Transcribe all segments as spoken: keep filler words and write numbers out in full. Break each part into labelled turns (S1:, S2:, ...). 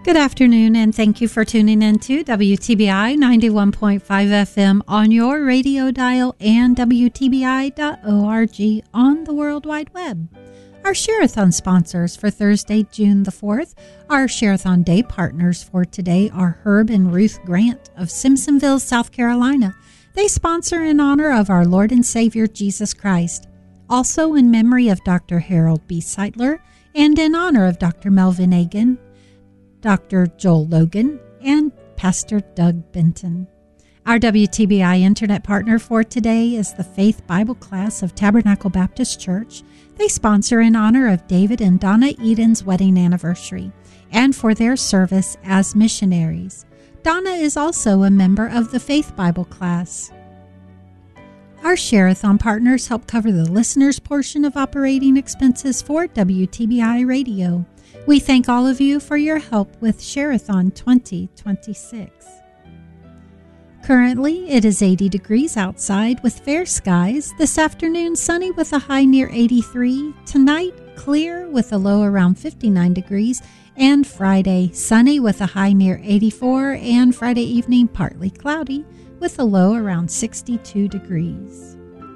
S1: Good afternoon, and thank you for tuning in to W T B I ninety-one point five F M on your radio dial and W T B I dot org on the World Wide Web. Our Share-a-thon sponsors for Thursday, June the fourth. Our Share-a-thon Day partners for today are Herb and Ruth Grant of Simpsonville, South Carolina. They sponsor in honor of our Lord and Savior Jesus Christ. Also in memory of Doctor Harold B. Seidler and in honor of Doctor Melvin Agan, Doctor Joel Logan, and Pastor Doug Benton. Our W T B I Internet partner for today is the Faith Bible Class of Tabernacle Baptist Church. They sponsor in honor of David and Donna Eden's wedding anniversary and for their service as missionaries. Donna is also a member of the Faith Bible Class. Our Share-a-thon partners help cover the listeners' portion of operating expenses for W T B I Radio. We thank all of you for your help with Share-a-thon twenty twenty-six. Currently, it is eighty degrees outside with fair skies. This afternoon, sunny with a high near eighty-three. Tonight, clear with a low around fifty-nine degrees. And Friday, sunny with a high near eighty-four. And Friday evening, partly cloudy with a low around sixty-two degrees.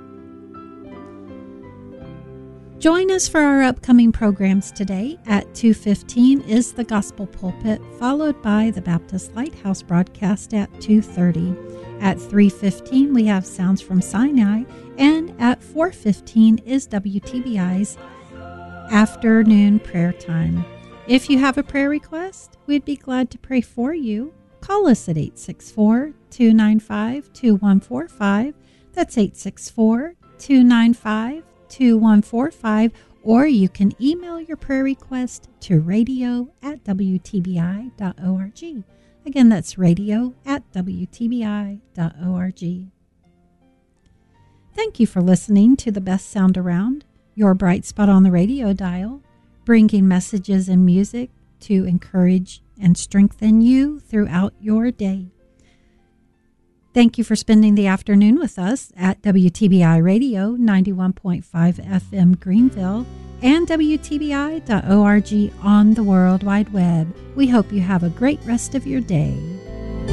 S1: Join us for our upcoming programs today. At two fifteen is the Gospel Pulpit, followed by the Baptist Lighthouse broadcast at two thirty. At three fifteen, we have Sounds from Sinai, and at four fifteen is W T B I's afternoon prayer time. If you have a prayer request, we'd be glad to pray for you. Call us at eight six four, two nine five, two one four five. That's eight six four, two nine five, two one four five, or you can email your prayer request to radio at W T B I dot org. Again, that's radio at W T B I dot org. Thank you for listening to the best sound around, your bright spot on the radio dial, bringing messages and music to encourage and strengthen you throughout your day. Thank you for spending the afternoon with us at W T B I Radio ninety-one point five F M Greenville and W T B I dot org on the World Wide Web. We hope you have a great rest of your day.